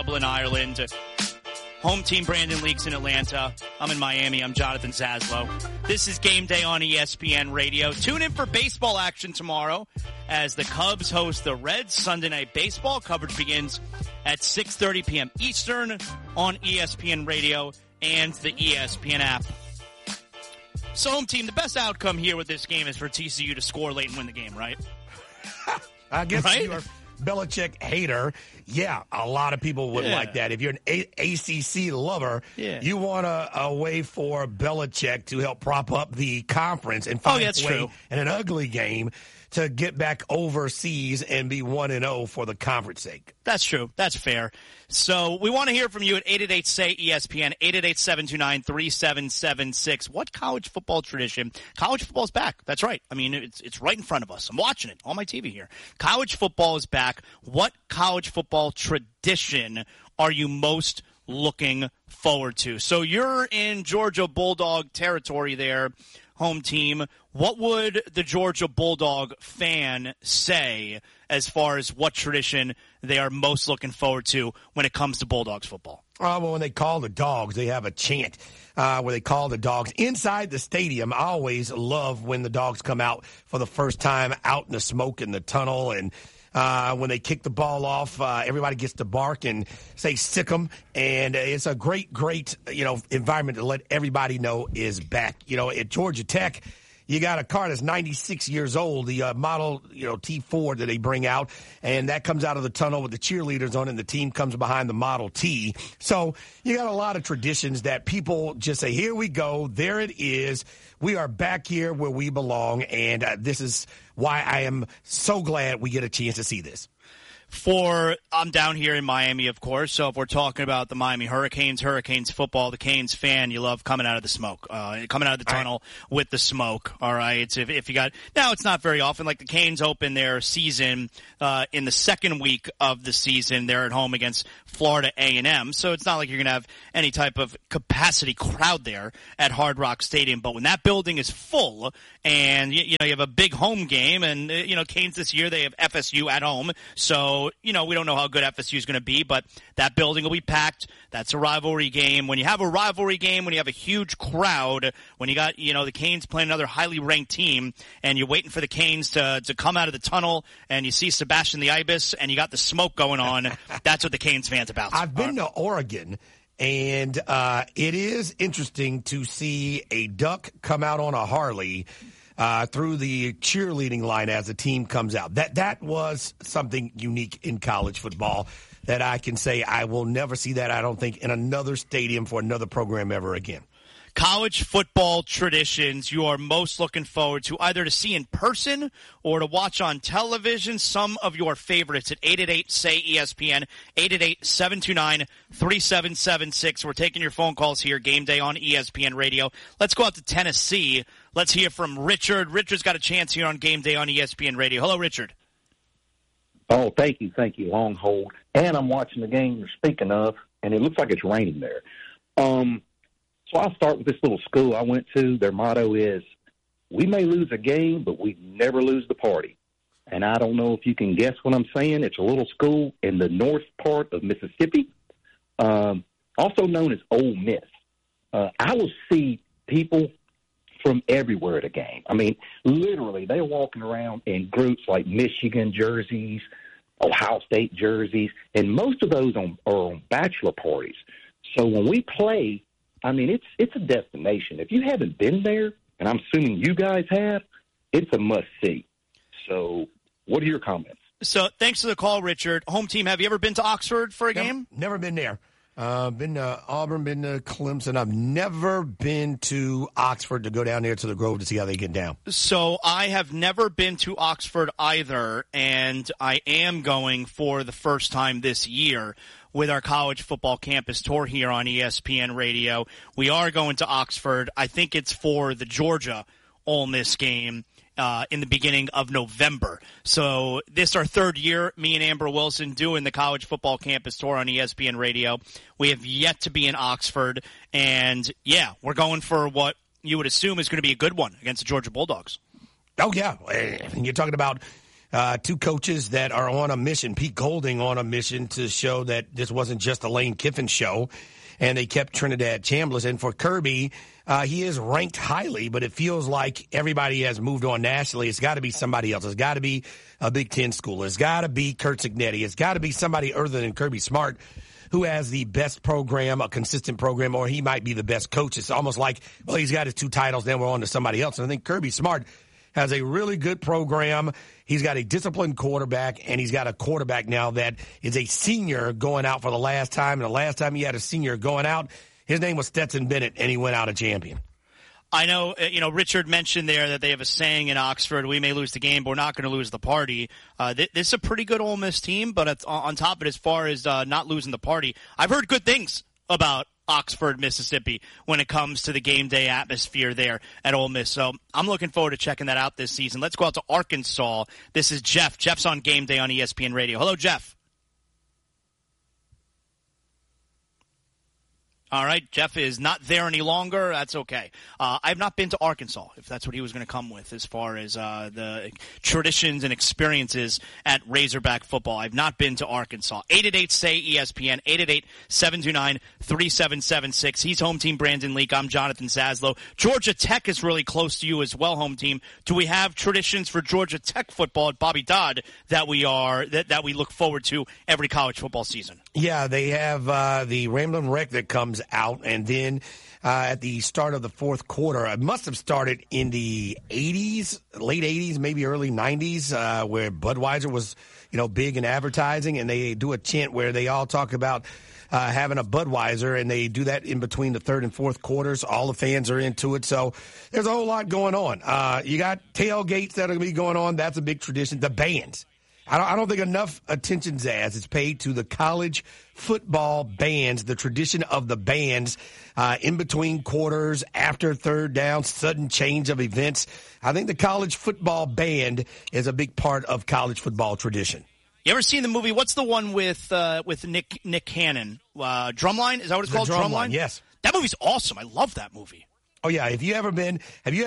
Dublin, Ireland. Home team Brandon Leaks in Atlanta. I'm in Miami. I'm Jonathan Zaslow. This is Game Day on ESPN Radio. Tune in for baseball action tomorrow as the Cubs host the Reds. Sunday Night Baseball coverage begins at 6:30 p.m. Eastern on ESPN Radio and the ESPN app. So, home team, the best outcome here with this game is for TCU to score late and win the game, right? I guess right? You're a Belichick hater. Yeah, a lot of people would like that. If you're an ACC lover, you want a way for Belichick to help prop up the conference and find a way in an ugly game to get back overseas and be 1-0 for the conference sake. That's true. That's fair. So we want to hear from you at 888-SAY-ESPN, 888-729-3776. What college football tradition? College football's back. That's right. I mean, it's right in front of us. I'm watching it on my TV here. College football is back. What college football tradition are you most looking forward to? So you're in Georgia Bulldog territory there, home team. What would the Georgia Bulldog fan say as far as what tradition they are most looking forward to when it comes to Bulldogs football? Well, when they call the dogs, they have a chant where they call the dogs inside the stadium. I always love when the dogs come out for the first time out in the smoke in the tunnel, and when they kick the ball off, everybody gets to bark and say "sick 'em," and it's a great, environment to let everybody know is back. At Georgia Tech, you got a car that's 96 years old, the model, T4 that they bring out, and that comes out of the tunnel with the cheerleaders on it, and the team comes behind the Model T. So you got a lot of traditions that people just say, here we go, there it is. We are back here where we belong, and this is why I am so glad we get a chance to see this. I'm down here in Miami, of course, so if we're talking about the Miami Hurricanes football, the Canes fan, you love coming out of the smoke, coming out of the tunnel with the smoke, all right? If you got – now, it's not very often. Like the Canes open their season in the second week of the season. They're at home against Florida A&M, so it's not like you're going to have any type of capacity crowd there at Hard Rock Stadium. But when that building is full and, you have a big home game and, Canes this year, they have FSU at home, so we don't know how good FSU is going to be, but that building will be packed. That's a rivalry game. When you have a rivalry game, when you have a huge crowd, when you got, the Canes playing another highly ranked team, and you're waiting for the Canes to come out of the tunnel, and you see Sebastian the Ibis, and you got the smoke going on, that's what the Canes fan's about. I've been to Oregon, and it is interesting to see a duck come out on a Harley through the cheerleading line as the team comes out. That was something unique in college football that I can say I will never see that, I don't think, in another stadium for another program ever again. College football traditions you are most looking forward to, either to see in person or to watch on television. Some of your favorites at 888-SAY-ESPN, 888-729-3776. We're taking your phone calls here, Game Day on ESPN Radio. Let's go out to Tennessee. Let's hear from Richard. Richard's got a chance here on Game Day on ESPN Radio. Hello, Richard. Oh, thank you. Long hold. And I'm watching the game you're speaking of, and it looks like it's raining there. So I'll start with this little school I went to. Their motto is, we may lose a game, but we never lose the party. And I don't know if you can guess what I'm saying. It's a little school in the north part of Mississippi, also known as Ole Miss. I will see people from everywhere at a game. I mean, literally, they're walking around in groups like Michigan jerseys, Ohio State jerseys, and most of those are on bachelor parties. So when we play, I mean, it's a destination. If you haven't been there, and I'm assuming you guys have, it's a must-see. So what are your comments? So thanks for the call, Richard. Home team, have you ever been to Oxford for a game? Never been there. Been to Auburn, been to Clemson. I've never been to Oxford to go down there to the Grove to see how they get down. So I have never been to Oxford either, and I am going for the first time this year with our college football campus tour here on ESPN Radio. We are going to Oxford. I think it's for the Georgia Ole Miss game in the beginning of November. So this is our third year, me and Amber Wilson doing the college football campus tour on ESPN Radio. We have yet to be in Oxford, and yeah, we're going for what you would assume is going to be a good one against the Georgia Bulldogs. Oh, yeah. And you're talking about Two coaches that are on a mission, Pete Golding on a mission to show that this wasn't just a Lane Kiffin show, and they kept Trinidad Chambliss. And for Kirby, he is ranked highly, but it feels like everybody has moved on nationally. It's got to be somebody else. It's got to be a Big Ten school. It's got to be Curt Cignetti. It's got to be somebody other than Kirby Smart who has the best program, a consistent program, or he might be the best coach. It's almost like, well, he's got his two titles, then we're on to somebody else. And I think Kirby Smart has a really good program. He's got a disciplined quarterback, and he's got a quarterback now that is a senior going out for the last time. And the last time he had a senior going out, his name was Stetson Bennett, and he went out a champion. I know, Richard mentioned there that they have a saying in Oxford, we may lose the game, but we're not going to lose the party. This is a pretty good Ole Miss team, but on top of it, as far as not losing the party, I've heard good things about Oxford, Mississippi, when it comes to the game day atmosphere there at Ole Miss. So I'm looking forward to checking that out this season. Let's go out to Arkansas. This is Jeff. Jeff's on Game Day on ESPN Radio. Hello, Jeff. All right, Jeff is not there any longer. That's okay. I've not been to Arkansas, if that's what he was going to come with, as far as the traditions and experiences at Razorback football. I've not been to Arkansas. 888-SAY-ESPN, 888-729-3776. He's home team Brandon Leak. I'm Jonathan Zaslow. Georgia Tech is really close to you as well, home team. Do we have traditions for Georgia Tech football at Bobby Dodd that we look forward to every college football season? Yeah, they have the Ramblin' Wreck that comes out, and then at the start of the fourth quarter, it must have started in the 80s, late 80s, maybe early 90s, where Budweiser was, big in advertising, and they do a chant where they all talk about having a Budweiser, and they do that in between the third and fourth quarters. All the fans are into it, so there's a whole lot going on. You got tailgates that are going to be going on. That's a big tradition. The bands. I don't think enough attention is paid to the college football bands, the tradition of the bands in between quarters, after third down, sudden change of events. I think the college football band is a big part of college football tradition. You ever seen the movie? What's the one with Nick Cannon? Drumline? Is that what it's called? Drumline? Yes. That movie's awesome. I love that movie. Oh yeah. Have you ever been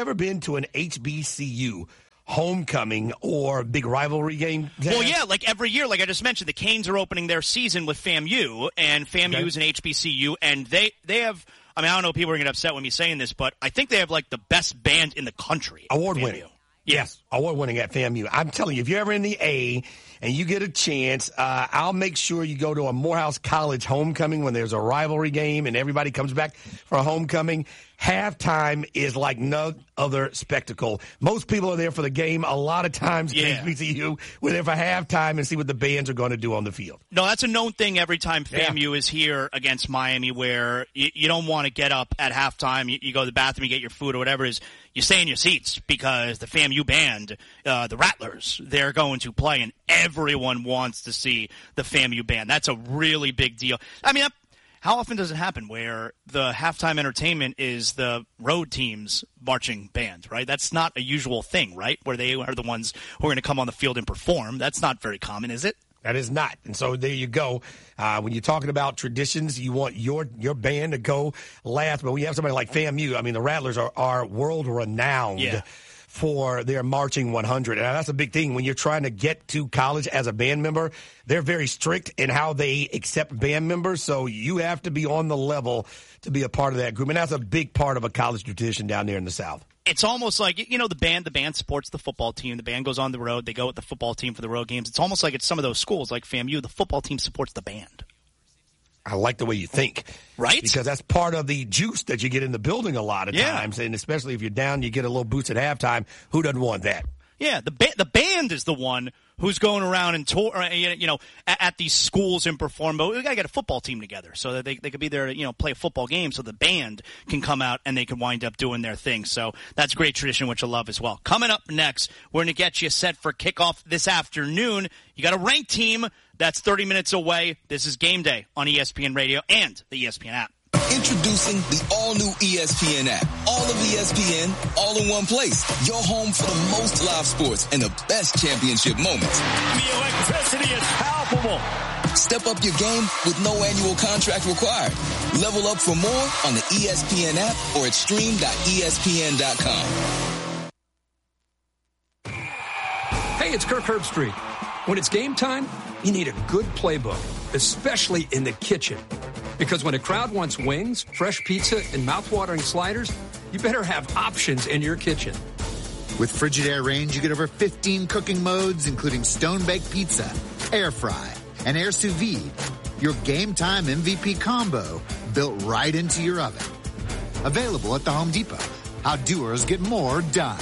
to an HBCU homecoming or big rivalry game? Well, yeah, like every year, like I just mentioned, the Canes are opening their season with FAMU, and FAMU is an HBCU, and they have, I mean, I don't know if people are going to get upset with me saying this, but I think they have like the best band in the country. Award-winning. Yes, award-winning at FAMU. I'm telling you, if you're ever in the A and you get a chance, I'll make sure you go to a Morehouse College homecoming when there's a rivalry game and everybody comes back for a homecoming. Halftime is like no other spectacle. Most people are there for the game. A lot of times, HBCU, we're there for halftime and see what the bands are going to do on the field. No, that's a known thing every time FAMU is here against Miami, where you don't want to get up at halftime. You go to the bathroom, you get your food or whatever it is. You stay in your seats because the FAMU band, the Rattlers, they're going to play, and everyone wants to see the FAMU band. That's a really big deal. I mean, how often does it happen where the halftime entertainment is the road team's marching band, right? That's not a usual thing, right? Where they are the ones who are going to come on the field and perform. That's not very common, is it? That is not. And so there you go. When you're talking about traditions, you want your band to go last. But when you have somebody like FAMU, I mean, the Rattlers are world-renowned for their Marching 100. And that's a big thing. When you're trying to get to college as a band member, they're very strict in how they accept band members. So you have to be on the level to be a part of that group. And that's a big part of a college tradition down there in the South. It's almost like, the band supports the football team. The band goes on the road. They go with the football team for the road games. It's almost like it's some of those schools like FAMU. The football team supports the band. I like the way you think. Right? Because that's part of the juice that you get in the building a lot of times. And especially if you're down, you get a little boost at halftime. Who doesn't want that? Yeah, the band is the one who's going around and tour, at these schools and perform. But we got to get a football team together so that they could be there to, play a football game so the band can come out and they can wind up doing their thing. So that's a great tradition, which I love as well. Coming up next, we're going to get you set for kickoff this afternoon. You got a ranked team that's 30 minutes away. This is Game Day on ESPN Radio and the ESPN app. Introducing the all-new ESPN app. All of ESPN, all in one place. Your home for the most live sports and the best championship moments. The electricity is palpable. Step up your game with no annual contract required. Level up for more on the ESPN app or at stream.espn.com. Hey, Hey, it's Kirk Herbstreit. When it's game time, you need a good playbook, especially in the kitchen. Because when a crowd wants wings, fresh pizza, and mouth-watering sliders, you better have options in your kitchen. With Frigidaire Range, you get over 15 cooking modes, including stone-baked pizza, air fry, and air sous vide. Your game time MVP combo built right into your oven. Available at the Home Depot. How doers get more done.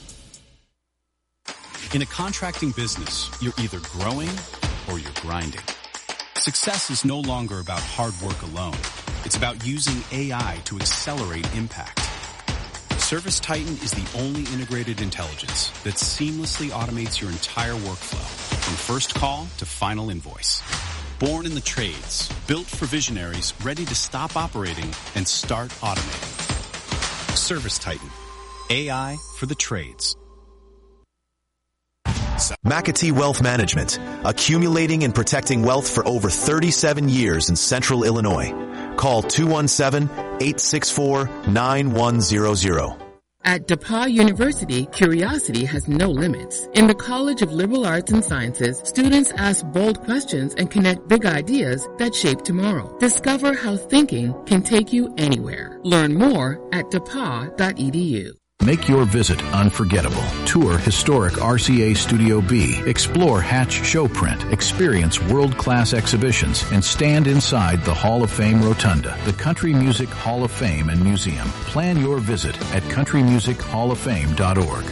In a contracting business, you're either growing or you're grinding. Success is no longer about hard work alone. It's about using AI to accelerate impact. ServiceTitan is the only integrated intelligence that seamlessly automates your entire workflow, from first call to final invoice. Born in the trades, built for visionaries ready to stop operating and start automating. ServiceTitan. AI for the trades. McAtee Wealth Management, accumulating and protecting wealth for over 37 years in Central Illinois. Call 217-864-9100. At DePauw University, curiosity has no limits. In the College of Liberal Arts and Sciences, students ask bold questions and connect big ideas that shape tomorrow. Discover how thinking can take you anywhere. Learn more at depaw.edu. Make your visit unforgettable. Tour historic RCA Studio B. Explore Hatch Showprint. Experience world-class exhibitions and stand inside the Hall of Fame Rotunda, the Country Music Hall of Fame and Museum. Plan your visit at countrymusichallaffame.org.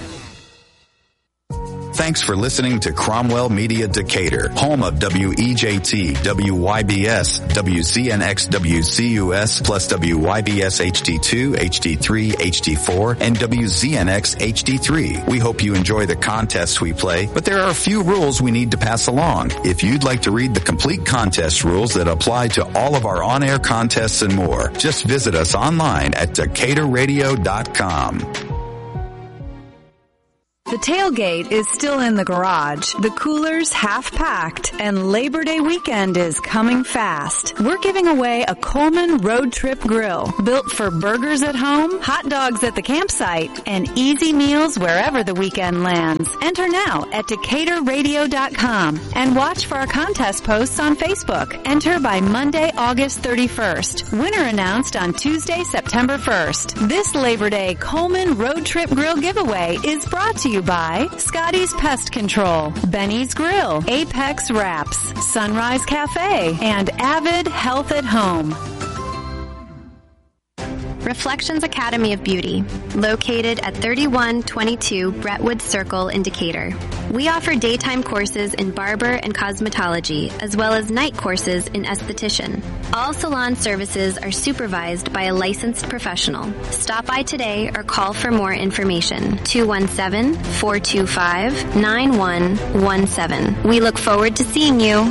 Thanks for listening to Cromwell Media Decatur, home of WEJT, WYBS, WCNX, WCUS, plus WYBS HD2, HD3, HD4, and WZNX HD3. We hope you enjoy the contests we play, but there are a few rules we need to pass along. If you'd like to read the complete contest rules that apply to all of our on-air contests and more, just visit us online at DecaturRadio.com. The tailgate is still in the garage, the cooler's half packed, and Labor Day weekend is coming fast. We're giving away a Coleman Road Trip Grill, built for burgers at home, hot dogs at the campsite, and easy meals wherever the weekend lands. Enter now at DecaturRadio.com and watch for our contest posts on Facebook. Enter by Monday, August 31st. Winner announced on Tuesday, September 1st. This Labor Day Coleman Road Trip Grill giveaway is brought to you by Scotty's Pest Control, Benny's Grill, Apex Wraps, Sunrise Cafe, and Avid Health at Home. Reflections Academy of Beauty, located at 3122 Brentwood Circle in Decatur. We offer daytime courses in barber and cosmetology, as well as night courses in esthetician. All salon services are supervised by a licensed professional. Stop by today or call for more information. 217-425-9117. We look forward to seeing you.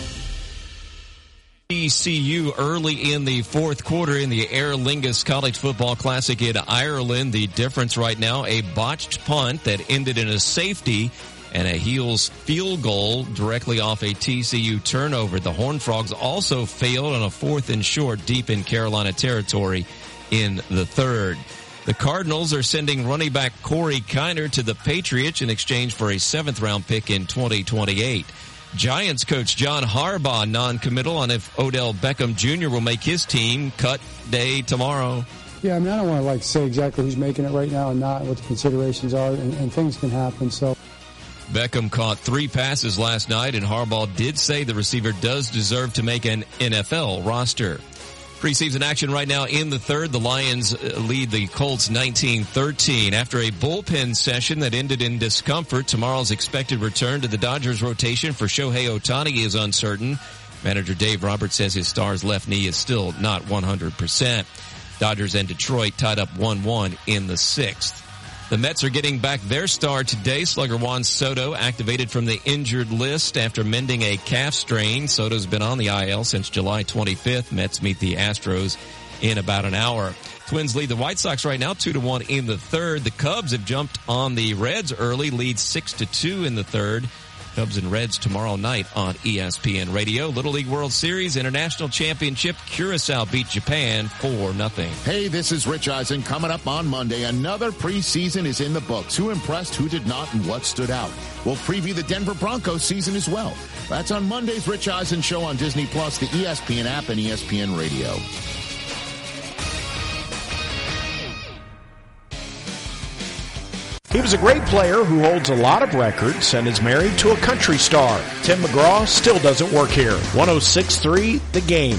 ECU early in the fourth quarter in the Aer Lingus College Football Classic in Ireland. The difference right now, a botched punt that ended in a safety and a Heels field goal directly off a TCU turnover. The Horned Frogs also failed on a 4th and short deep in Carolina territory in the third. The Cardinals are sending running back Corey Kiner to the Patriots in exchange for a 7th-round pick in 2028. Giants coach John Harbaugh non-committal on if Odell Beckham Jr. will make his team cut day tomorrow. Yeah, I mean, I don't want to say exactly who's making it right now and not, what the considerations are, and things can happen. So Beckham caught 3 passes last night, and Harbaugh did say the receiver does deserve to make an NFL roster. Preseason action right now in the third. The Lions lead the Colts 19-13. After a bullpen session that ended in discomfort, tomorrow's expected return to the Dodgers rotation for Shohei Ohtani is uncertain. Manager Dave Roberts says his star's left knee is still not 100%. Dodgers and Detroit tied up 1-1 in the 6th. The Mets are getting back their star today. Slugger Juan Soto activated from the injured list after mending a calf strain. Soto's been on the IL since July 25th. Mets meet the Astros in about an hour. Twins lead the White Sox right now 2-1 in the third. The Cubs have jumped on the Reds early, lead 6-2 in the third. Cubs and Reds tomorrow night on ESPN Radio. Little League World Series International Championship. Curaçao beat Japan 4-0. Hey, this is Rich Eisen. Coming up on Monday, another preseason is in the books. Who impressed, who did not, and what stood out. We'll preview the Denver Broncos season as well. That's on Monday's Rich Eisen Show on Disney+, the ESPN app, and ESPN Radio. He was a great player who holds a lot of records and is married to a country star. Tim McGraw still doesn't work here. 106.3 The Game.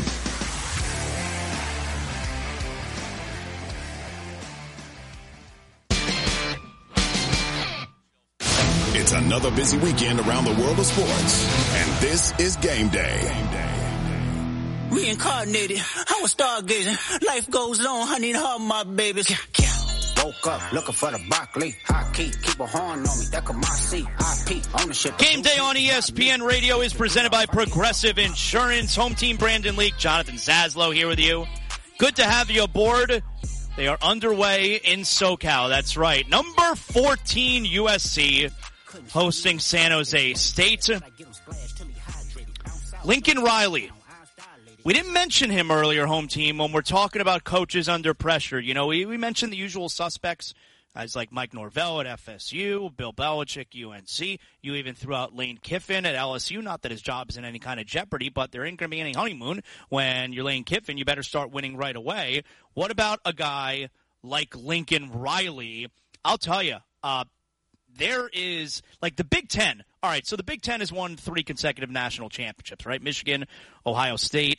It's another busy weekend around the world of sports, and this is Game Day. Reincarnated, I was stargazing. Life goes on, honey, and all my babies. Woke up looking for the broccoli. High key, keep a horn on me. That could my seat. IP ownership. Game Day on ESPN Radio is presented by Progressive Insurance. Home team Brandon Leak, Jonathan Zaslow here with you. Good to have you aboard. They are underway in SoCal. That's right. Number 14 USC hosting San Jose State. Lincoln Riley. We didn't mention him earlier, home team, when we're talking about coaches under pressure. You know, we mentioned the usual suspects, guys like Mike Norvell at FSU, Bill Belichick, UNC. You even threw out Lane Kiffin at LSU. Not that his job is in any kind of jeopardy, but there ain't going to be any honeymoon. When you're Lane Kiffin, you better start winning right away. What about a guy like Lincoln Riley? I'll tell you, there is, like the Big Ten. All right, so the Big Ten has won 3 consecutive national championships, right? Michigan, Ohio State,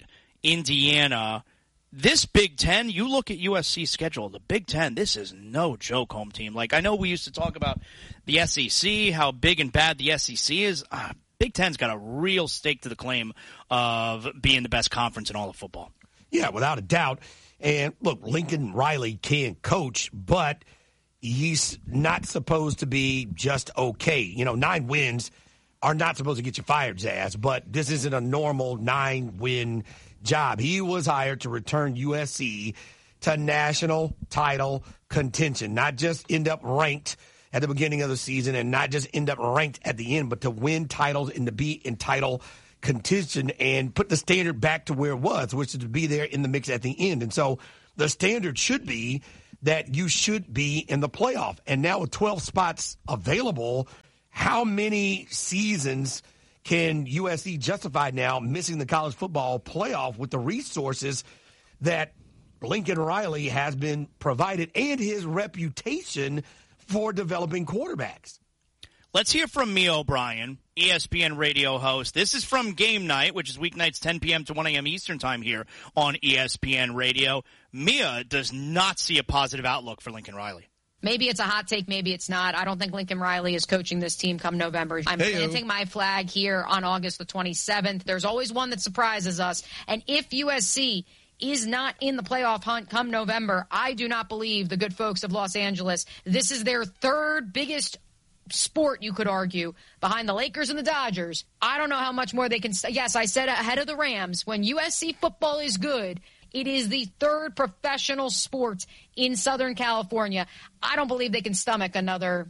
Indiana. This Big Ten, you look at USC's schedule, the Big Ten, this is no joke, home team. Like, I know we used to talk about the SEC, how big and bad the SEC is. Big Ten's got a real stake to the claim of being the best conference in all of football. Yeah, without a doubt. And, look, Lincoln Riley can coach, but he's not supposed to be just okay. You know, 9 wins are not supposed to get you fired, Zaz, but this isn't a normal 9-win job. He was hired to return USC to national title contention, not just end up ranked at the beginning of the season and not just end up ranked at the end, but to win titles and to be in title contention and put the standard back to where it was, which is to be there in the mix at the end. And so the standard should be that you should be in the playoff. And now with 12 spots available, how many seasons can USC justify now missing the college football playoff with the resources that Lincoln Riley has been provided and his reputation for developing quarterbacks? Let's hear from Mia O'Brien, ESPN radio host. This is from Game Night, which is weeknights 10 p.m. to 1 a.m. Eastern time here on ESPN Radio. Mia does not see a positive outlook for Lincoln Riley. Maybe it's a hot take, maybe it's not. I don't think Lincoln Riley is coaching this team come November. I'm planting my flag here on August the 27th. There's always one that surprises us. And if USC is not in the playoff hunt come November, I do not believe the good folks of Los Angeles, this is their 3rd biggest sport, you could argue, behind the Lakers and the Dodgers. I don't know how much more they can. Yes, I said ahead of the Rams. When USC football is good, it is the 3rd professional sport in Southern California. I don't believe they can stomach another,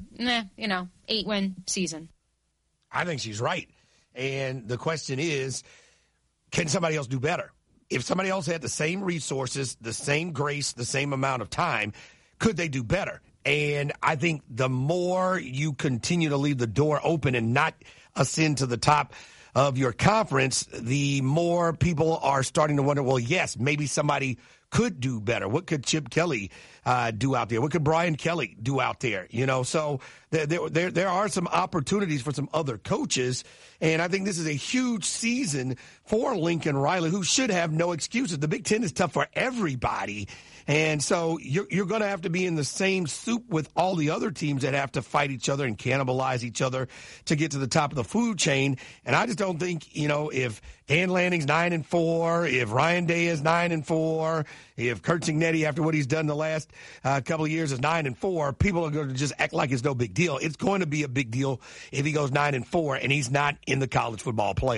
8-win season. I think she's right. And the question is, can somebody else do better? If somebody else had the same resources, the same grace, the same amount of time, could they do better? And I think the more you continue to leave the door open and not ascend to the top of your conference, the more people are starting to wonder, well, yes, maybe somebody could do better. What could Chip Kelly do out there? What could Brian Kelly do out there? You know, so there are some opportunities for some other coaches, and I think this is a huge season for Lincoln Riley, who should have no excuses. The Big Ten is tough for everybody. And so you're going to have to be in the same soup with all the other teams that have to fight each other and cannibalize each other to get to the top of the food chain. And I just don't think, if Dan Lanning's 9-4, if Ryan Day is 9-4, if Kurt Cignetti, after what he's done the last couple of years, is 9-4, people are going to just act like it's no big deal. It's going to be a big deal if he goes 9-4 and he's not in the college football playoff.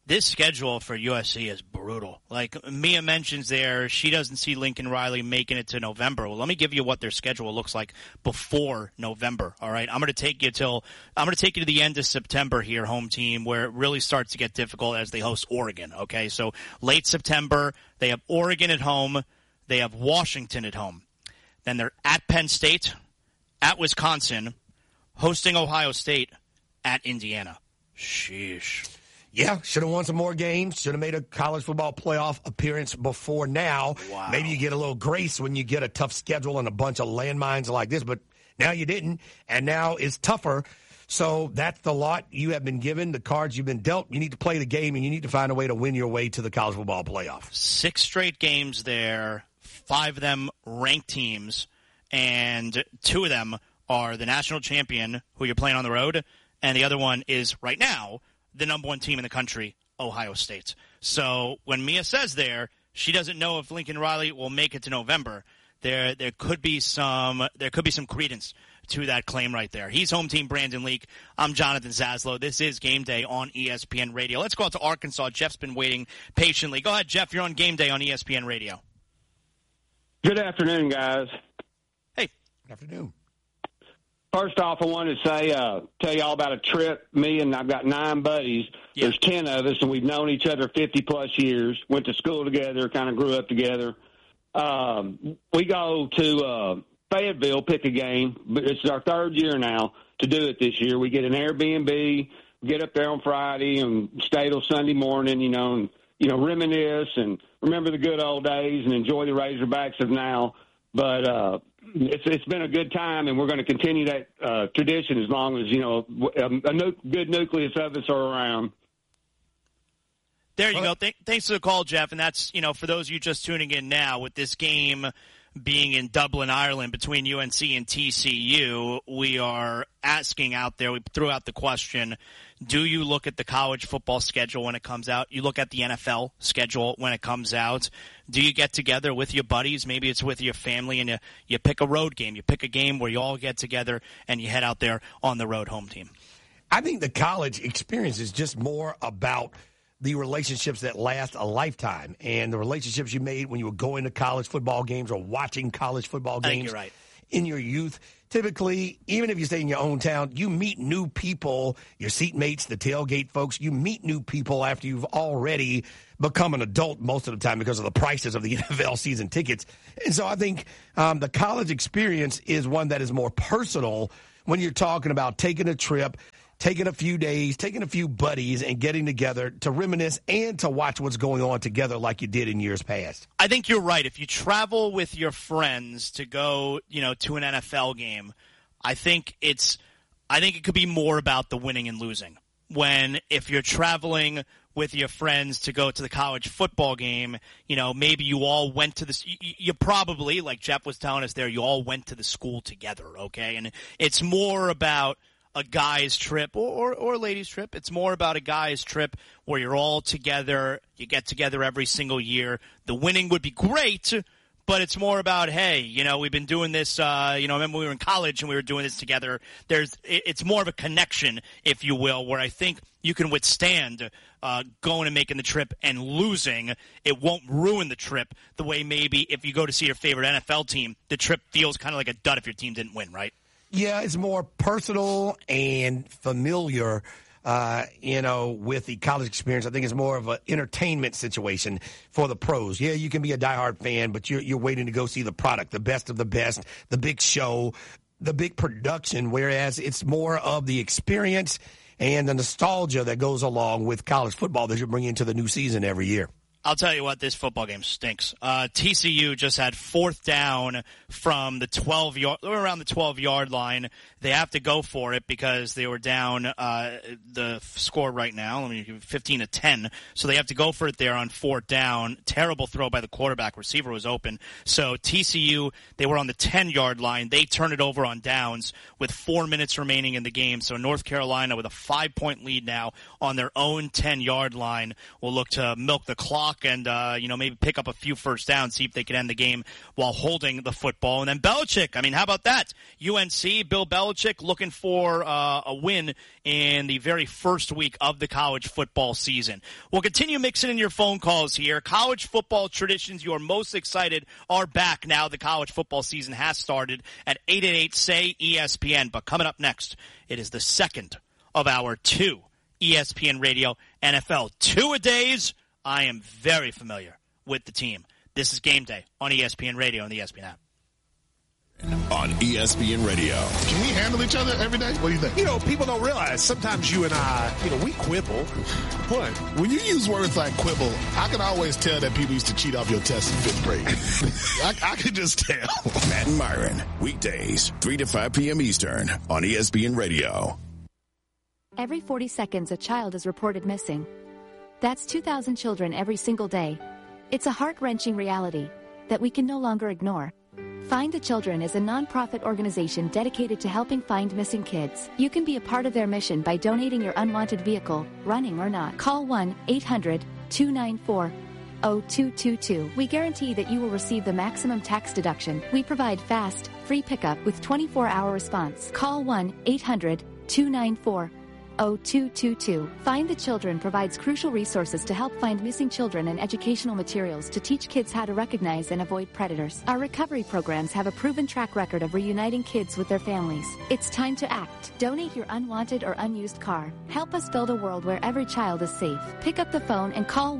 This schedule for USC is brutal. Like Mia mentions there, she doesn't see Lincoln Riley making it to November. Well, let me give you what their schedule looks like before November. All right, I'm going to take you to the end of September here, home team, where it really starts to get difficult as they host Oregon. Okay, so late September, they have Oregon at home, they have Washington at home, then they're at Penn State, at Wisconsin, hosting Ohio State, at Indiana. Sheesh. Yeah, should have won some more games. Should have made a college football playoff appearance before now. Wow. Maybe you get a little grace when you get a tough schedule and a bunch of landmines like this, but now you didn't, and now it's tougher. So that's the lot you have been given, the cards you've been dealt. You need to play the game, and you need to find a way to win your way to the college football playoff. 6 straight games there, 5 of them ranked teams, and 2 of them are the national champion, who you're playing on the road, and the other one is, right now, the number 1 team in the country, Ohio State. So when Mia says there, she doesn't know if Lincoln Riley will make it to November. There could be some credence to that claim right there. He's home team Brandon Leak. I'm Jonathan Zaslow. This is Game Day on ESPN Radio. Let's go out to Arkansas. Jeff's been waiting patiently. Go ahead, Jeff. You're on Game Day on ESPN Radio. Good afternoon, guys. Hey. Good afternoon. First off, I wanted to say, tell you all about a trip. Me and I've got 9 buddies. Yeah. There's 10 of us, and we've known each other 50-plus years. Went to school together, kind of grew up together. We go to Fayetteville, pick a game. It's our 3rd year now to do it this year. We get an Airbnb, get up there on Friday, and stay till Sunday morning, and reminisce and remember the good old days and enjoy the Razorbacks of now. But it's been a good time, and we're going to continue that tradition as long as, a good nucleus of us are around. There you go. Thanks for the call, Jeff. And that's, for those of you just tuning in now, with this game being in Dublin, Ireland, between UNC and TCU, we are asking out there, we threw out the question, do you look at the college football schedule when it comes out? You look at the NFL schedule when it comes out. Do you get together with your buddies? Maybe it's with your family, and you pick a road game. You pick a game where you all get together and you head out there on the road home team. I think the college experience is just more about the relationships that last a lifetime and the relationships you made when you were going to college football games or watching college football games. I think you're right. In your youth. Typically, even if you stay in your own town, you meet new people, your seatmates, the tailgate folks. You meet new people after you've already become an adult most of the time because of the prices of the NFL season tickets. And so I think the college experience is one that is more personal when you're talking about taking a trip, taking a few days, taking a few buddies, and getting together to reminisce and to watch what's going on together like you did in years past. I think you're right. If you travel with your friends to go, to an NFL game, I think it could be more about the winning and losing. If you're traveling with your friends to go to the college football game, maybe you all went to this. You probably, like Jeff was telling us there, you all went to the school together, okay? And it's more about a guy's trip or a lady's trip. It's more about a guy's trip where you're all together. You get together every single year. The winning would be great, but it's more about, hey, we've been doing this. Remember we were in college and we were doing this together. It's more of a connection, if you will, where I think you can withstand going and making the trip and losing. It won't ruin the trip the way maybe if you go to see your favorite NFL team, the trip feels kind of like a dud if your team didn't win, right? Yeah, it's more personal and familiar, with the college experience. I think it's more of an entertainment situation for the pros. Yeah, you can be a diehard fan, but you're waiting to go see the product, the best of the best, the big show, the big production, whereas it's more of the experience and the nostalgia that goes along with college football that you bring into the new season every year. I'll tell you what, this football game stinks. TCU just had 4th down from the 12-yard line. They have to go for it because they were down the score right now. 15-10. So they have to go for it there on 4th down. Terrible throw by the quarterback. Receiver was open. So TCU, they were on the 10-yard line. They turn it over on downs with 4 minutes remaining in the game. So North Carolina with a 5-point lead now on their own 10-yard line will look to milk the clock luck and, maybe pick up a few first downs, see if they can end the game while holding the football. And then Belichick, I mean, how about that? UNC, Bill Belichick looking for a win in the very first week of the college football season. We'll continue mixing in your phone calls here. College football traditions you are most excited are back now. The college football season has started at 888-SAY-ESPN. But coming up next, it is the second of our 2 ESPN Radio NFL 2-a-days. I am very familiar with the team. This is Game Day on ESPN Radio and the ESPN app. On ESPN Radio. Can we handle each other every day? What do you think? People don't realize sometimes you and I, we quibble. What? When you use words like quibble, I can always tell that people used to cheat off your test in 5th grade. I can just tell. Matt and Myron, weekdays, 3 to 5 p.m. Eastern on ESPN Radio. Every 40 seconds, a child is reported missing. That's 2,000 children every single day. It's a heart-wrenching reality that we can no longer ignore. Find the Children is a non-profit organization dedicated to helping find missing kids. You can be a part of their mission by donating your unwanted vehicle, running or not. Call 1-800-294-0222. We guarantee that you will receive the maximum tax deduction. We provide fast, free pickup with 24-hour response. Call 1-800-294-0222. Find the Children provides crucial resources to help find missing children and educational materials to teach kids how to recognize and avoid predators. Our recovery programs have a proven track record of reuniting kids with their families. It's time to act. Donate your unwanted or unused car. Help us build a world where every child is safe. Pick up the phone and call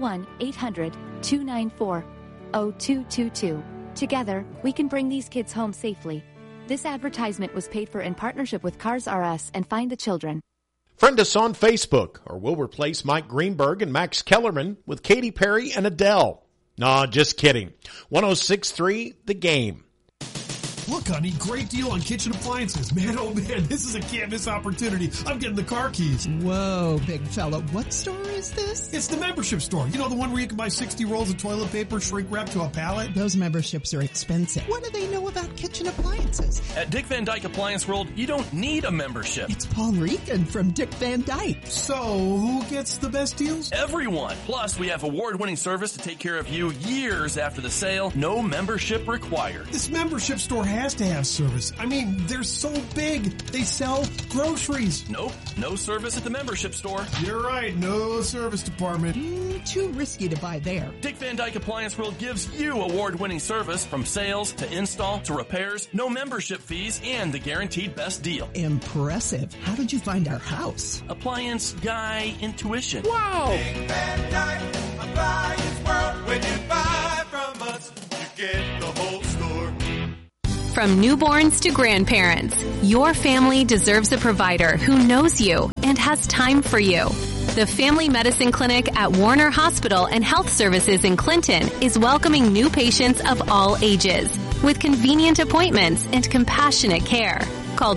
1-800-294-0222. Together, we can bring these kids home safely. This advertisement was paid for in partnership with Cars R Us and Find the Children. Friend us on Facebook, or we'll replace Mike Greenberg and Max Kellerman with Katy Perry and Adele. Nah, just kidding. 106.3 The Game. Look, honey, great deal on kitchen appliances. Man, oh man, this is a can't-miss opportunity. I'm getting the car keys. Whoa, big fella. What store is this? It's the membership store. You know, the one where you can buy 60 rolls of toilet paper shrink-wrapped to a pallet? Those memberships are expensive. What do they know about kitchen appliances? At Dick Van Dyke Appliance World, you don't need a membership. It's Paul Regan from Dick Van Dyke. So, who gets the best deals? Everyone. Plus, we have award-winning service to take care of you years after the sale. No membership required. This membership store has to have service. I mean, they're so big. They sell groceries. Nope. No service at the membership store. You're right. No service department. Too risky to buy there. Dick Van Dyke Appliance World gives you award-winning service from sales to install to repairs, no membership fees, and the guaranteed best deal. Impressive. How did you find our house? Appliance Guy Intuition. Wow. Dick Van Dyke Appliance World. When you buy from us, you get the whole store. From newborns to grandparents, your family deserves a provider who knows you and has time for you. The Family Medicine Clinic at Warner Hospital and Health Services in Clinton is welcoming new patients of all ages with convenient appointments and compassionate care. Call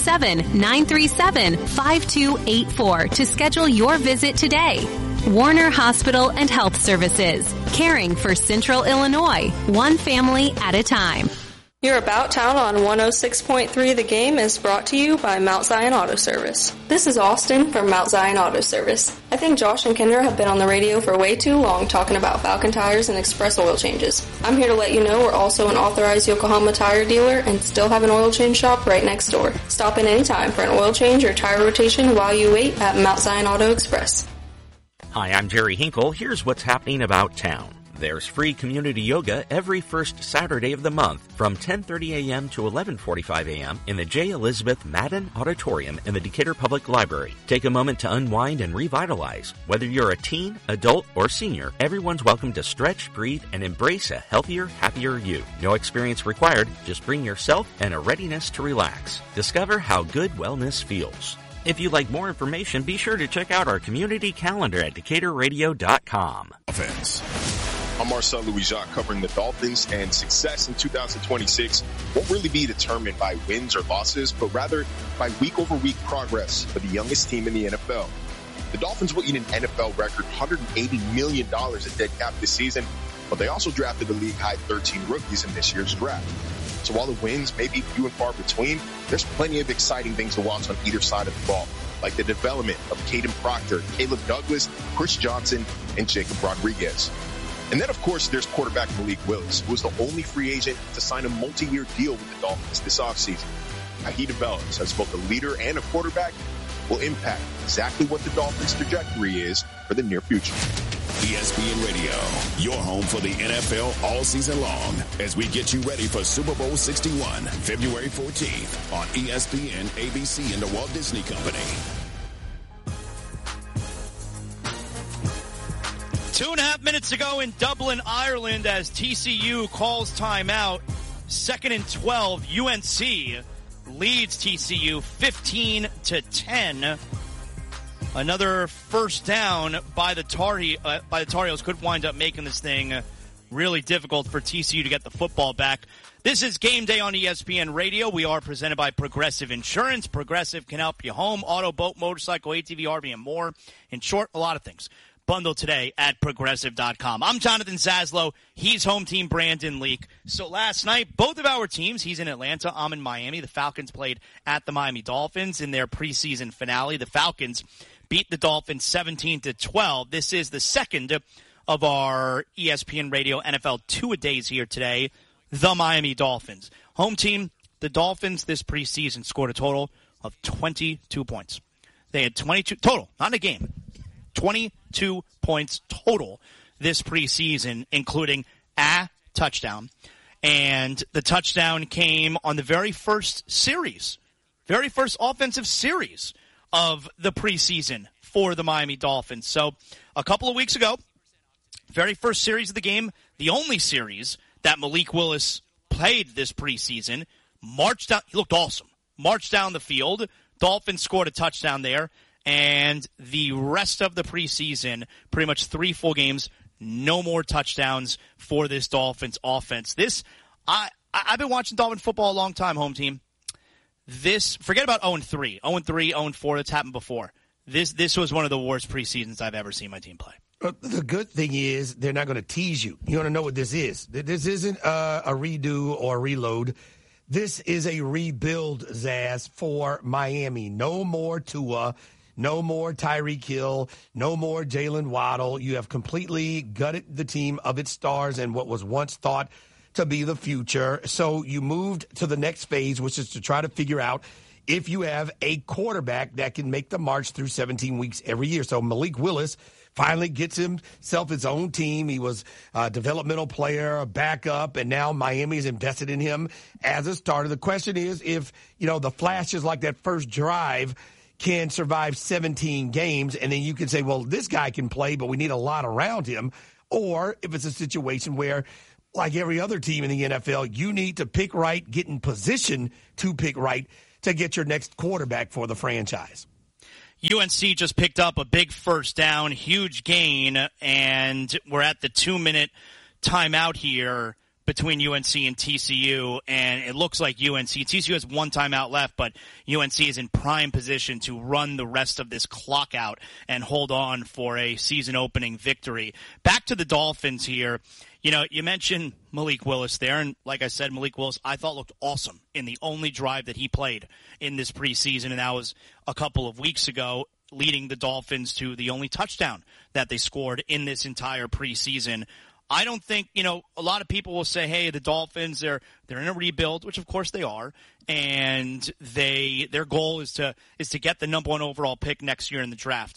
217-937-5284 to schedule your visit today. Warner Hospital and Health Services, caring for Central Illinois, one family at a time. Your About Town on 106.3 The Game is brought to you by Mount Zion Auto Service. This is Austin from Mount Zion Auto Service. I think Josh and Kendra have been on the radio for way too long talking about Falcon tires and express oil changes. I'm here to let you know we're also an authorized Yokohama tire dealer and still have an oil change shop right next door. Stop in anytime for an oil change or tire rotation while you wait at Mount Zion Auto Express. Hi, I'm Jerry Hinkle. Here's what's happening about town. There's free community yoga every first Saturday of the month from 10:30 a.m. to 11:45 a.m. in the J. Elizabeth Madden Auditorium in the Decatur Public Library. Take a moment to unwind and revitalize. Whether you're a teen, adult, or senior, everyone's welcome to stretch, breathe, and embrace a healthier, happier you. No experience required. Just bring yourself and a readiness to relax. Discover how good wellness feels. If you'd like more information, be sure to check out our community calendar at DecaturRadio.com. Offense. I'm Marcel Louis-Jacques covering the Dolphins, and success in 2026 won't really be determined by wins or losses, but rather by week-over-week progress for the youngest team in the NFL. The Dolphins will eat an NFL record $180 million in dead cap this season, but they also drafted a league-high 13 rookies in this year's draft. So while the wins may be few and far between, there's plenty of exciting things to watch on either side of the ball, like the development of Caden Proctor, Caleb Douglas, Chris Johnson, and Jacob Rodriguez. And then, of course, there's quarterback Malik Willis, who was the only free agent to sign a multi-year deal with the Dolphins this offseason. How he develops as both a leader and a quarterback will impact exactly what the Dolphins' trajectory is for the near future. ESPN Radio, your home for the NFL all season long, as we get you ready for Super Bowl 61, February 14th on ESPN, ABC, and the Walt Disney Company. 2.5 minutes to go in Dublin, Ireland, as TCU calls timeout. 2nd and 12, UNC leads TCU 15-10. Another first down by the Tar Heels could wind up making this thing really difficult for TCU to get the football back. This is Game Day on ESPN Radio. We are presented by Progressive Insurance. Progressive can help you home, auto, boat, motorcycle, ATV, RV, and more. In short, a lot of things. Bundle today at Progressive.com. I'm Jonathan Zaslow. He's home team Brandon Leak. So last night, both of our teams, he's in Atlanta, I'm in Miami. The Falcons played at the Miami Dolphins in their preseason finale. The Falcons beat the Dolphins 17-12. This is the second of our ESPN Radio NFL two-a-days here today, the Miami Dolphins. Home team, the Dolphins this preseason scored a total of 22 points. They had 22 total, not in a game. 22 points total this preseason, including a touchdown. And the touchdown came on the very first offensive series of the preseason for the Miami Dolphins. So a couple of weeks ago, very first series of the game, the only series that Malik Willis played this preseason, marched out. He looked awesome. Marched down the field. Dolphins scored a touchdown there. And the rest of the preseason, pretty much 3 full games, no more touchdowns for this Dolphins offense. I've been watching Dolphin football a long time, home team. Forget about 0-3. 0-3, 0-4, that's happened before. This was one of the worst preseasons I've ever seen my team play. The good thing is they're not going to tease you. You want to know what this is. This isn't a redo or a reload. This is a rebuild, Zaz, for Miami. No more Tua. No more Tyreek Hill. No more Jalen Waddle. You have completely gutted the team of its stars and what was once thought to be the future. So you moved to the next phase, which is to try to figure out if you have a quarterback that can make the march through 17 weeks every year. So Malik Willis finally gets himself his own team. He was a developmental player, a backup, and now Miami's invested in him as a starter. The question is if, the flashes like that first drive can survive 17 games, and then you can say, well, this guy can play, but we need a lot around him. Or if it's a situation where, like every other team in the NFL, you need to pick right, get in position to pick right to get your next quarterback for the franchise. UNC just picked up a big first down, huge gain, and we're at the 2-minute timeout here between UNC and TCU, and it looks like TCU has one timeout left, but UNC is in prime position to run the rest of this clock out and hold on for a season-opening victory. Back to the Dolphins here. You mentioned Malik Willis there, and like I said, Malik Willis I thought looked awesome in the only drive that he played in this preseason, and that was a couple of weeks ago, leading the Dolphins to the only touchdown that they scored in this entire preseason. I don't think, a lot of people will say, hey, the Dolphins, they're in a rebuild, which of course they are, and their goal is to get the number 1 overall pick next year in the draft.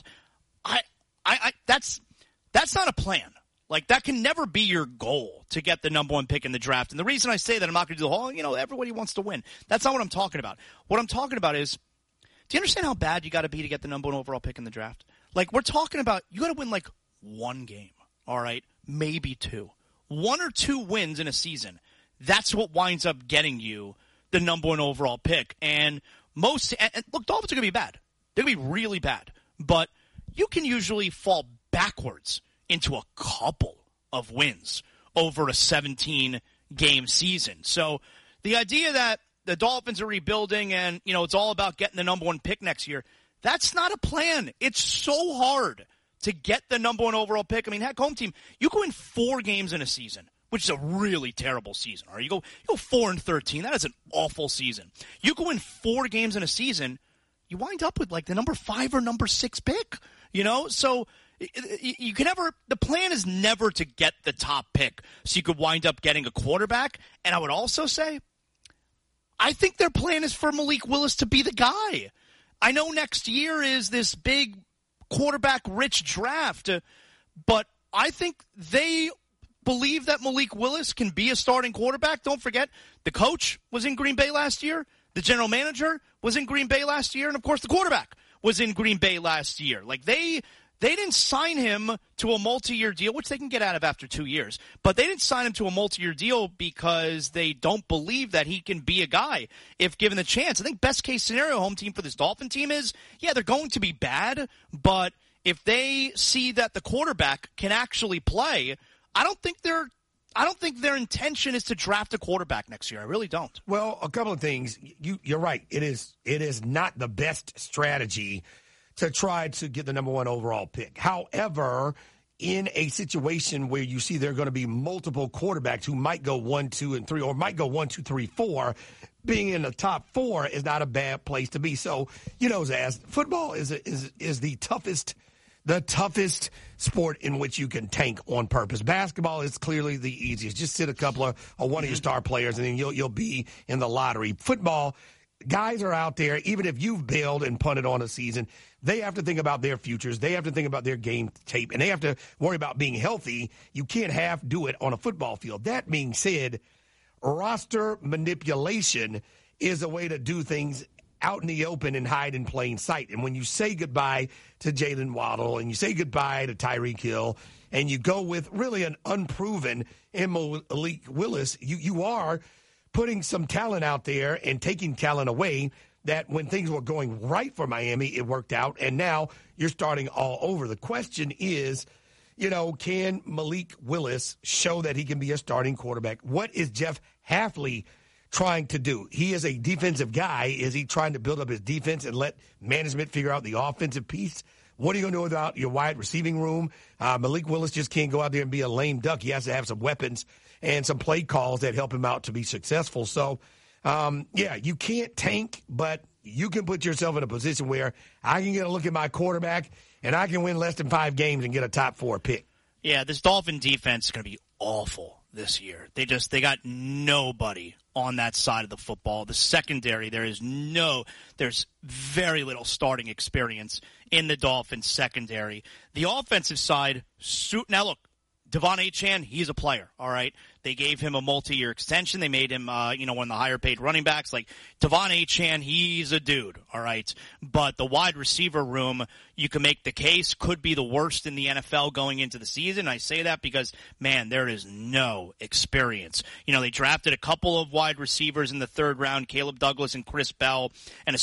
That's not a plan. Like, that can never be your goal, to get the number 1 pick in the draft. And the reason I say that, I'm not going to do the whole, everybody wants to win. That's not what I'm talking about. What I'm talking about is, do you understand how bad you got to be to get the number 1 overall pick in the draft? Like, we're talking about, you got to win like 1 game, all right? Maybe 2. 1 or 2 wins in a season. That's what winds up getting you the number 1 overall pick. And look, Dolphins are going to be bad. They're going to be really bad. But you can usually fall backwards into a couple of wins over a 17-game season. So the idea that the Dolphins are rebuilding and, it's all about getting the number 1 pick next year, that's not a plan. It's so hard to get the number 1 overall pick. I mean, heck, home team, you go in 4 games in a season, which is a really terrible season. Or you go 4-13. That is an awful season. You go in 4 games in a season, you wind up with like the number 5 or number 6 pick. So you can never, the plan is never to get the top pick so you could wind up getting a quarterback. And I would also say, I think their plan is for Malik Willis to be the guy. I know next year is this big quarterback-rich draft, but I think they believe that Malik Willis can be a starting quarterback. Don't forget, the coach was in Green Bay last year. The general manager was in Green Bay last year. And, of course, the quarterback was in Green Bay last year. Like, they didn't sign him to a multi-year deal, which they can get out of after 2 years. But they didn't sign him to a multi-year deal because they don't believe that he can be a guy if given the chance. I think best-case scenario home team for this Dolphin team is, yeah, they're going to be bad, but if they see that the quarterback can actually play, I don't think their intention is to draft a quarterback next year. I really don't. Well, a couple of things. You're right. It is not the best strategy to try to get the number one overall pick. However, in a situation where you see there are going to be multiple quarterbacks who might go 1, 2, and 3, or might go 1, 2, 3, 4, being in the top 4 is not a bad place to be. So, Zaz, football is the toughest sport in which you can tank on purpose. Basketball is clearly the easiest. Just sit a couple of one of your star players, and then you'll be in the lottery. Football, guys are out there, even if you've bailed and punted on a season, they have to think about their futures. They have to think about their game tape, and they have to worry about being healthy. You can't half do it on a football field. That being said, roster manipulation is a way to do things out in the open and hide in plain sight. And when you say goodbye to Jalen Waddle and you say goodbye to Tyreek Hill and you go with really an unproven Malik Willis, you are putting some talent out there and taking talent away that when things were going right for Miami, it worked out, and now you're starting all over. The question is, can Malik Willis show that he can be a starting quarterback? What is Jeff Hafley trying to do? He is a defensive guy. Is he trying to build up his defense and let management figure out the offensive piece? What are you going to do without your wide receiving room? Malik Willis just can't go out there and be a lame duck. He has to have some weapons and some play calls that help him out to be successful. So, you can't tank, but you can put yourself in a position where I can get a look at my quarterback and I can win less than 5 games and get a top 4 pick. Yeah, this Dolphin defense is going to be awful this year. They got nobody on that side of the football. The secondary, there's very little starting experience in the Dolphins secondary. The offensive side, now look, Devon Achane, he's a player, all right? They gave him a multi-year extension. They made him, one of the higher-paid running backs. Like, Devon Achane, he's a dude, all right? But the wide receiver room, you can make the case, could be the worst in the NFL going into the season. I say that because, man, there is no experience. They drafted a couple of wide receivers in the 3rd round, Caleb Douglas and Chris Bell, and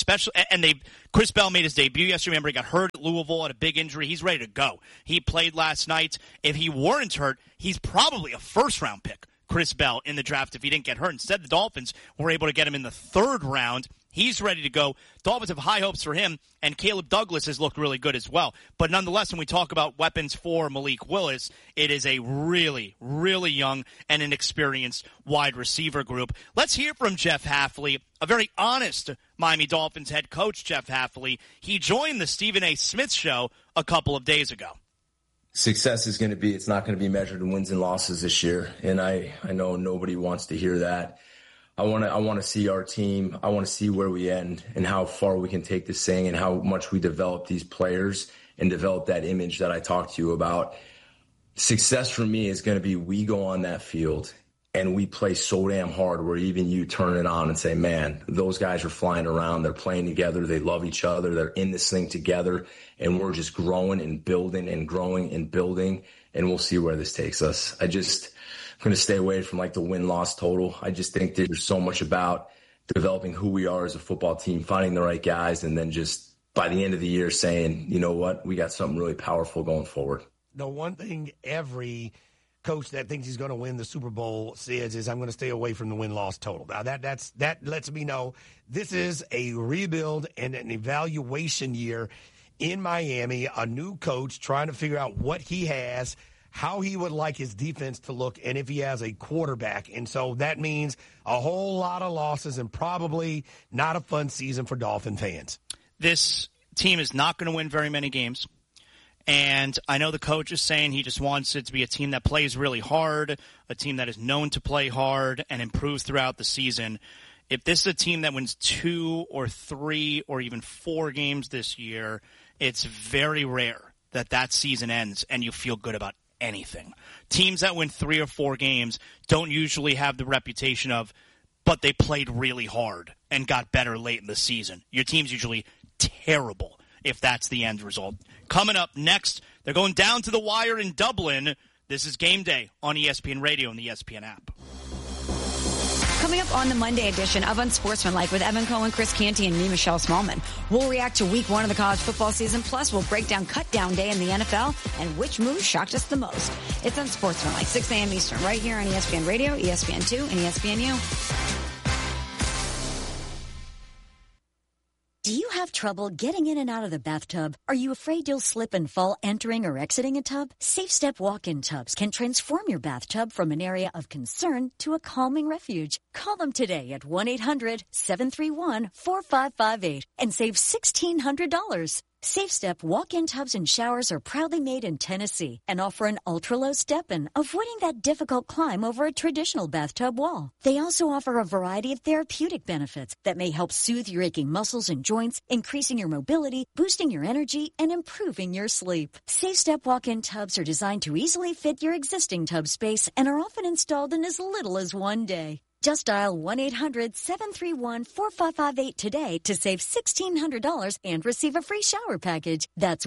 Chris Bell made his debut yesterday. Remember, he got hurt at Louisville at a big injury. He's ready to go. He played last night. If he weren't hurt, he's probably a first-round pick, Chris Bell, in the draft if he didn't get hurt. Instead, the Dolphins were able to get him in the 3rd round. He's ready to go. Dolphins have high hopes for him, and Caleb Douglas has looked really good as well. But nonetheless, when we talk about weapons for Malik Willis, it is a really, really young and inexperienced wide receiver group. Let's hear from Jeff Hafley, a very honest Miami Dolphins head coach, Jeff Hafley. He joined the Stephen A. Smith Show a couple of days ago. Success is going to be, it's not going to be measured in wins and losses this year. And I know nobody wants to hear that. I want to see our team. I want to see where we end and how far we can take this thing and how much we develop these players and develop that image that I talked to you about. Success for me is going to be we go on that field and we play so damn hard where even you turn it on and say, man, those guys are flying around. They're playing together. They love each other. They're in this thing together. And we're just growing and building and growing and building. And we'll see where this takes us. I'm going to stay away from the win-loss total. I just think there's so much about developing who we are as a football team, finding the right guys, and then just by the end of the year saying, you know what, we got something really powerful going forward. The one thing every coach that thinks he's going to win the Super Bowl says is, I'm going to stay away from the win-loss total. Now, that lets me know this is a rebuild and an evaluation year in Miami, a new coach trying to figure out what he has, how he would like his defense to look, and if he has a quarterback. And so that means a whole lot of losses and probably not a fun season for Dolphin fans. This team is not going to win very many games. And I know the coach is saying he just wants it to be a team that plays really hard, a team that is known to play hard and improves throughout the season. If this is a team that wins 2 or 3 or even 4 games this year, it's very rare that season ends and you feel good about anything. Teams that win 3 or 4 games don't usually have the reputation of, but they played really hard and got better late in the season. Your team's usually terrible if that's the end result. Coming up next, they're going down to the wire in Dublin. This is Game Day on ESPN Radio and the ESPN app. Coming up on the Monday edition of Unsportsmanlike with Evan Cohen, Chris Canty, and me, Michelle Smallman. We'll react to week 1 of the college football season. Plus, we'll break down cut down day in the NFL and which move shocked us the most. It's Unsportsmanlike, 6 a.m. Eastern, right here on ESPN Radio, ESPN2, and ESPNU. Do you have trouble getting in and out of the bathtub? Are you afraid you'll slip and fall entering or exiting a tub? SafeStep walk-in tubs can transform your bathtub from an area of concern to a calming refuge. Call them today at 1-800-731-4558 and save $1,600. SafeStep walk-in tubs and showers are proudly made in Tennessee and offer an ultra-low step-in, avoiding that difficult climb over a traditional bathtub wall. They also offer a variety of therapeutic benefits that may help soothe your aching muscles and joints, increasing your mobility, boosting your energy, and improving your sleep. SafeStep walk-in tubs are designed to easily fit your existing tub space and are often installed in as little as 1 day. Just dial 1-800-731-4558 today to save $1,600 and receive a free shower package. That's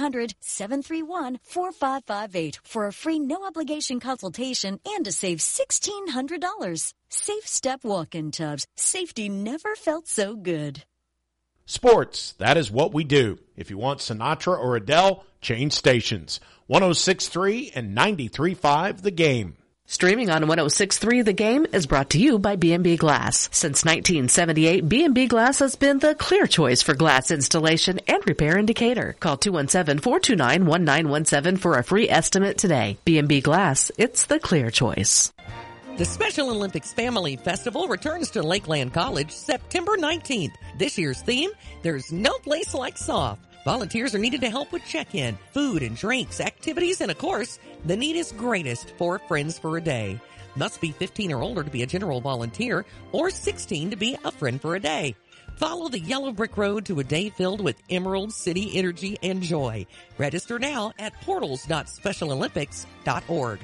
1-800-731-4558 for a free no-obligation consultation and to save $1,600. SafeStep walk-in tubs. Safety never felt so good. Sports, that is what we do. If you want Sinatra or Adele, change stations. 106.3 and 93.5 The Game. Streaming on 106.3 The Game is brought to you by B&B Glass. Since 1978, B&B Glass has been the clear choice for glass installation and repair in Decatur. Call 217-429-1917 for a free estimate today. B&B Glass, it's the clear choice. The Special Olympics Family Festival returns to Lakeland College September 19th. This year's theme, there's no place like soft. Volunteers are needed to help with check-in, food and drinks, activities, and of course, the need is greatest for Friends for a Day. Must be 15 or older to be a general volunteer or 16 to be a friend for a day. Follow the yellow brick road to a day filled with Emerald City energy and joy. Register now at portals.specialolympics.org.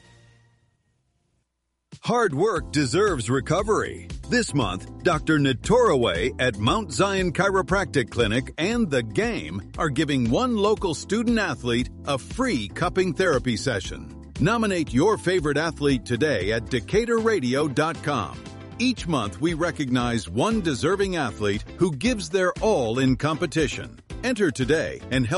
Hard work deserves recovery. This month, Dr. Natoraway at Mount Zion Chiropractic Clinic and The Game are giving one local student athlete a free cupping therapy session. Nominate your favorite athlete today at DecaturRadio.com. Each month, we recognize one deserving athlete who gives their all in competition. Enter today and help